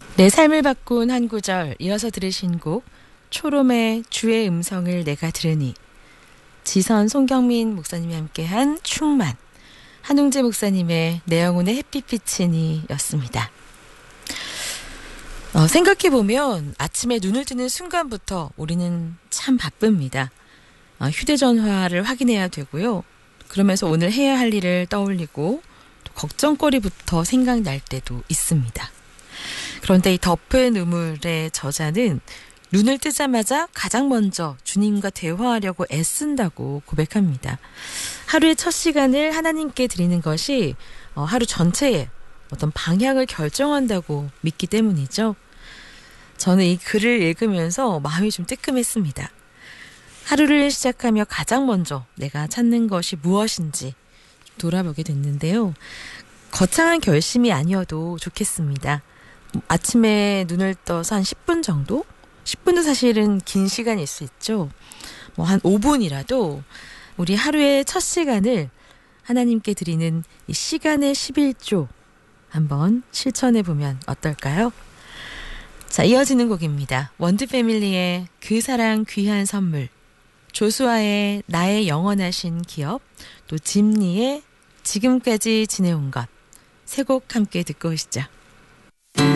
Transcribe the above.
내 삶을 바꾼 한 구절, 이어서 들으신 곡 초롬의 주의 음성을 내가 들으니, 지선 송경민 목사님이 함께한 충만, 한웅재 목사님의 내 영혼의 햇빛 비치니 였습니다. 생각해보면 아침에 눈을 뜨는 순간부터 우리는 참 바쁩니다. 휴대전화를 확인해야 되고요. 그러면서 오늘 해야 할 일을 떠올리고 또 걱정거리부터 생각날 때도 있습니다. 그런데 이 덮은 우물의 저자는 눈을 뜨자마자 가장 먼저 주님과 대화하려고 애쓴다고 고백합니다. 하루의 첫 시간을 하나님께 드리는 것이 하루 전체의 어떤 방향을 결정한다고 믿기 때문이죠. 저는 이 글을 읽으면서 마음이 좀 뜨끔했습니다. 하루를 시작하며 가장 먼저 내가 찾는 것이 무엇인지 돌아보게 됐는데요. 거창한 결심이 아니어도 좋겠습니다. 아침에 눈을 떠서 한 10분 정도? 10분도 사실은 긴 시간일 수 있죠. 한 5분이라도 우리 하루의 첫 시간을 하나님께 드리는 이 시간의 11조 한번 실천해보면 어떨까요? 자, 이어지는 곡입니다. 원드패밀리의 그 사랑 귀한 선물, 조수아의 나의 영원하신 기업, 또 짐니의 지금까지 지내온 것, 세 곡 함께 듣고 오시죠.